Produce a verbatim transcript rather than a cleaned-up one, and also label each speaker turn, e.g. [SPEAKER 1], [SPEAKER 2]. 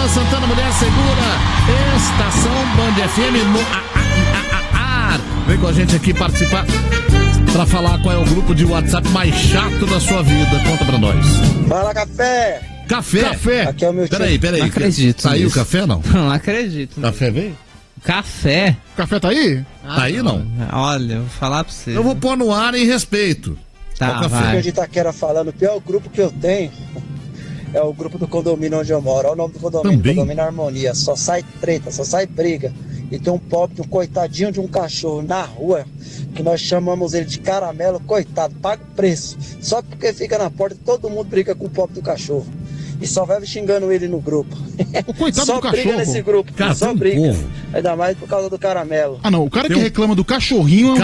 [SPEAKER 1] Santana, Mulher Segura, Estação Band F M no ar. Vem com a gente aqui participar pra falar qual é o grupo de WhatsApp mais chato da sua vida. Conta pra nós.
[SPEAKER 2] Fala, café!
[SPEAKER 1] Café?
[SPEAKER 2] Café! Aqui é o meu tio.
[SPEAKER 1] Peraí, peraí.
[SPEAKER 3] Não acredito.
[SPEAKER 1] Saiu o
[SPEAKER 3] nisso.
[SPEAKER 1] café, não?
[SPEAKER 3] Não acredito.
[SPEAKER 1] Café veio?
[SPEAKER 3] Café?
[SPEAKER 4] Café tá aí?
[SPEAKER 3] Ah,
[SPEAKER 1] Tá aí, não?
[SPEAKER 3] Olha, eu vou falar pra você.
[SPEAKER 1] Eu vou pôr no ar em respeito.
[SPEAKER 3] Tá,
[SPEAKER 1] Ó,
[SPEAKER 3] vai.
[SPEAKER 2] de Itaquera falando, o pior grupo que eu tenho é o grupo do condomínio onde eu moro. Olha o nome do condomínio,
[SPEAKER 1] Também?
[SPEAKER 2] Condomínio Harmonia. Só sai treta, só sai briga. E tem um pobre, um coitadinho de um cachorro na rua, que nós chamamos ele de caramelo, coitado, paga o preço. Só porque fica na porta, todo mundo briga com o pobre do cachorro. E só vai xingando ele no grupo.
[SPEAKER 4] O coitado
[SPEAKER 2] só
[SPEAKER 4] do
[SPEAKER 2] briga
[SPEAKER 4] cachorro.
[SPEAKER 2] nesse grupo,
[SPEAKER 1] Cara,
[SPEAKER 2] só
[SPEAKER 1] tem um
[SPEAKER 2] briga.
[SPEAKER 1] povo.
[SPEAKER 2] Ainda mais por causa do caramelo.
[SPEAKER 4] Ah, não, o cara
[SPEAKER 1] Tem
[SPEAKER 4] que
[SPEAKER 1] um-
[SPEAKER 4] reclama do cachorrinho é um